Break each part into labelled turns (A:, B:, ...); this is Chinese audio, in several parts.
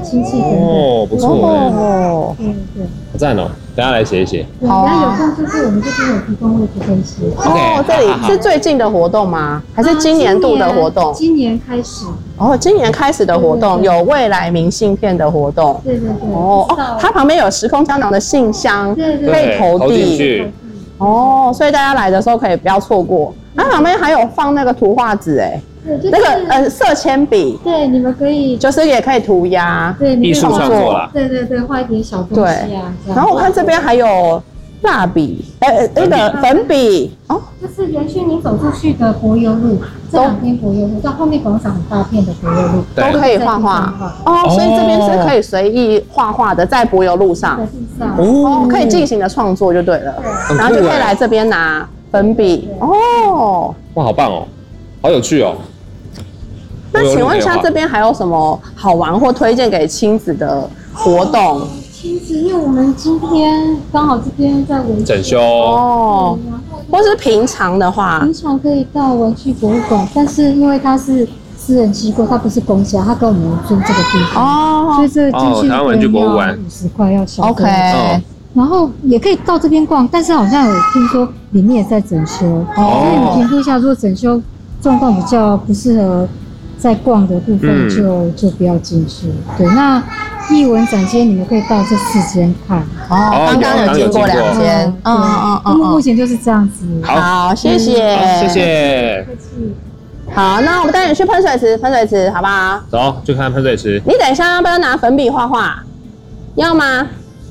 A: 氢气等等。
B: 哦，不错
C: 哦，
A: 对对。
B: 好赞哦！等下来写一写。
A: 对，
C: 好啊
A: 然后有空就是我们这边有提供位置可以写。
C: 哦，这里是最近的活动吗？还是今年度的活动？
A: 今年开始。
C: 哦，今年开始的活动有未来明信片的活动。
A: 对对对。
C: 哦，它旁边有时空胶囊的信箱，
A: 对对，
C: 可以投
B: 进
C: 递。
B: 去。
C: 哦，所以大家来的时候可以不要错过。它旁边还有放那个图画纸，哎，那个色铅笔。
A: 对，你们可以
C: 就是也可以涂鸦。
A: 对，
B: 艺术创作啦。
A: 对对对，画一点小东西啊。
C: 然后我看这边还有蜡笔，那个粉笔。哦，
A: 这是延续您走出去的柏油路，这两边柏油路到后面广场很大片的柏油路
C: 都可以画画。哦，所以这边是可以随意画画的，在柏油路上。哦，可以尽情的创作就对了。然后就可以来这边拿粉笔。哦，
B: 哇，好棒哦，好有趣哦。
C: 那请问一下，这边还有什么好玩或推荐给亲子的活动？
A: 亲子，因为我们今天刚好这边在
B: 整修
C: 哦，或是平常的话，
A: 平常可以到文具博物馆，但是因为它是私人机构，它不是公家，它跟我们租这个地方哦，所以这个进去
B: 台湾文具博物馆
A: 50块要消费。
C: OK，
A: 然后也可以到这边逛，但是好像有听说里面也在整修，所以你评估一下，如果整修状况比较不适合在逛的部分就不要进去。对，那艺文展间你们可以到这4间看。
C: 哦，刚刚有经过2间。
A: 目前就是这样子。
C: 好，谢谢，
B: 谢谢。
C: 好，那我们带你去喷水池，好不好？
B: 走，去看喷水池。
C: 你等一下要不要拿粉笔画画？要吗？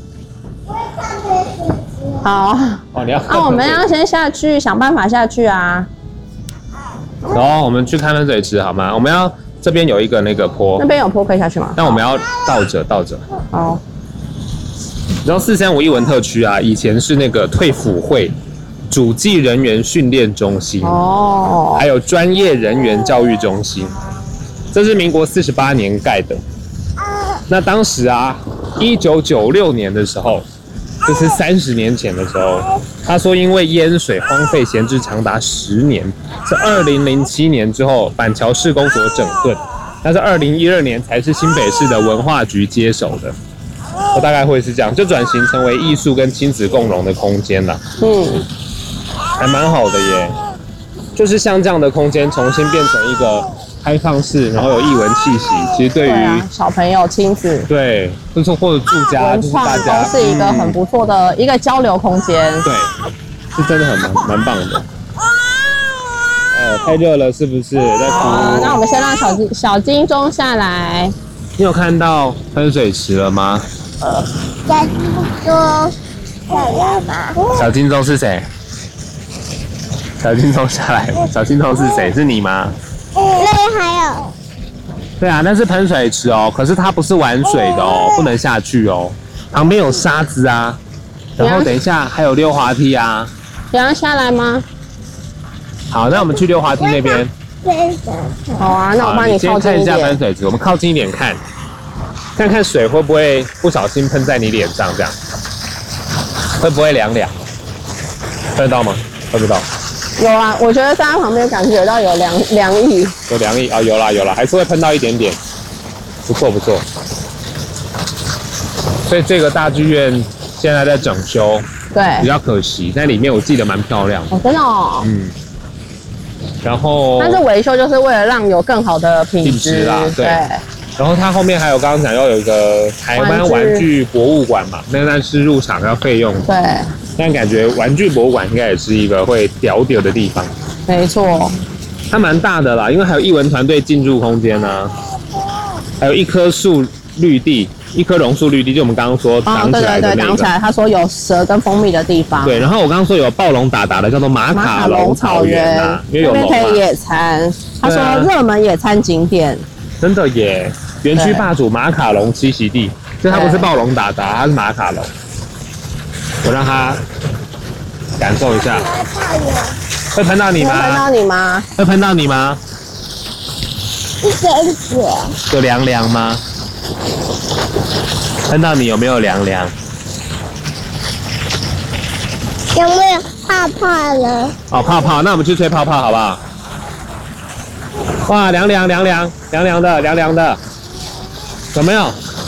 C: 好。
B: 哦，你要。
C: 我们要先下去，想办法下去啊。
B: 走，我们去看喷水池好吗？我们要这边有一个那个坡，
C: 那边有坡可以下去吗？
B: 但我们要倒着。
C: 好。
B: 然后435艺文特区啊，以前是那个退辅会主计人员训练中心哦，还有专业人员教育中心，这是民国48年盖的。那当时啊，1996年的时候，就是30年前的时候，他说因为淹水荒废闲置长达10年，是2007年之后板桥市公所整顿，但是2012年才是新北市的文化局接手的。大概会是这样，就转型成为艺术跟亲子共融的空间啦。还蛮好的耶。就是像这样的空间重新变成一个开放式，然后有艺文气息，其实对于
C: 小朋友、亲子，
B: 对，就是或者住家，就是大家
C: 是一个很不错的一个交流空间。
B: 对，是真的蛮棒的。太热了是不是？在哭。
C: 那我们先让小金钟下来。
B: 你有看到喷水池了吗？
D: 小金钟下来吗？
B: 小金钟是谁？小金钟下来，小金钟是谁？是你吗？
D: 那还有。
B: 对啊，那是喷水池哦，可是它不是玩水的哦，不能下去哦。旁边有沙子啊，然后等一下还有溜滑梯啊。
C: 你要下来吗？
B: 好，那我们去溜滑梯那边。
C: 好啊，那我帮你靠近一点。
B: 先看一下喷水池，我们靠近一点看，看看水会不会不小心喷在你脸上，这样会不会凉凉？看得到吗？看不到。
C: 有啊，我觉得站在旁边感觉到有凉意。
B: 有凉意啊，有啦，还是会喷到一点点，不错。所以这个大剧院现在在整修，
C: 对，
B: 比较可惜，在里面我记得蛮漂亮的。
C: 哦，真的哦。
B: 然后，
C: 但是维修就是为了让有更好的品质
B: 啦，对。然后它后面还有刚刚讲要有一个台湾玩具博物馆嘛，那是入场要费用的。
C: 对。
B: 但感觉玩具博物馆应该也是一个会屌的地方。
C: 没错。
B: 它蛮大的啦，因为还有艺文团队进驻空间啊，还有一棵树绿地，一棵榕树绿地，就我们刚刚说挡起来的那个。
C: 对，挡起来。他说有蛇跟蜂蜜的地方。
B: 对，然后我刚刚说有暴龙打的，叫做马卡龙草原啊，因为有龙嘛。
C: 可以野餐。他说热门野餐景点。
B: 真的耶！园区霸主马卡龙栖息地，就它不是暴龙打，它是马卡龙。我让他感受一下。会喷到你吗？会喷到你吗？
D: 一点点。
B: 有凉凉吗？喷到你有没有凉凉？
D: 有没有泡泡呢？
B: 哦，泡泡，那我们去吹泡泡好不好？哇，凉的，有没有？